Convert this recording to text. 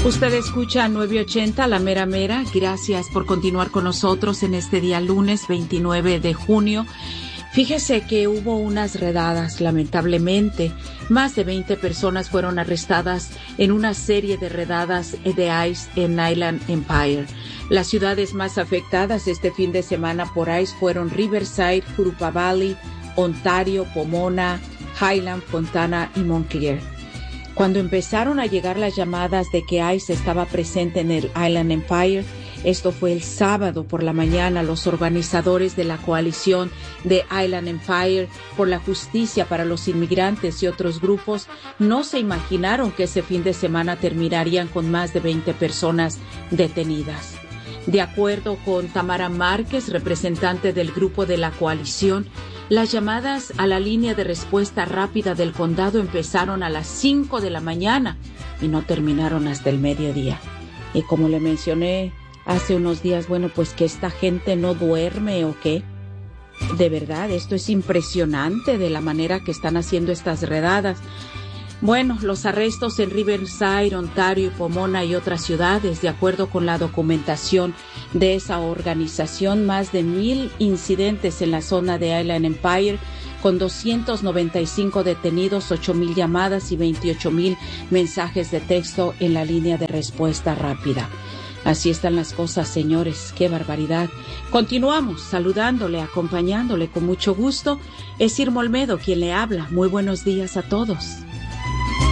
Usted escucha 980, La Mera Mera. Gracias por continuar con nosotros en este día lunes 29 de junio. Fíjese que hubo unas redadas, lamentablemente. Más de 20 personas fueron arrestadas en una serie de redadas de ICE en Island Empire. Las ciudades más afectadas este fin de semana por ICE fueron Riverside, Jurupa Valley, Ontario, Pomona, Highland, Fontana y Montclair. Cuando empezaron a llegar las llamadas de que ICE estaba presente en el Island Empire, esto fue el sábado por la mañana, los organizadores de la coalición de Island Empire por la justicia para los inmigrantes y otros grupos no se imaginaron que ese fin de semana terminarían con más de 20 personas detenidas. De acuerdo con Tamara Márquez, representante del grupo de la coalición, las llamadas a la línea de respuesta rápida del condado empezaron a las 5 de la mañana y no terminaron hasta el mediodía. Y como le mencioné hace unos días, bueno, pues que esta gente no duerme o qué. De verdad, esto es impresionante de la manera que están haciendo estas redadas. Bueno, los arrestos en Riverside, Ontario y Pomona y otras ciudades, de acuerdo con la documentación de esa organización, más de 1,000 incidentes en la zona de Island Empire, con 295 detenidos, 8,000 llamadas y 28,000 mensajes de texto en la línea de respuesta rápida. Así están las cosas, señores. ¡Qué barbaridad! Continuamos saludándole, acompañándole con mucho gusto. Es Irma Olmedo quien le habla. Muy buenos días a todos.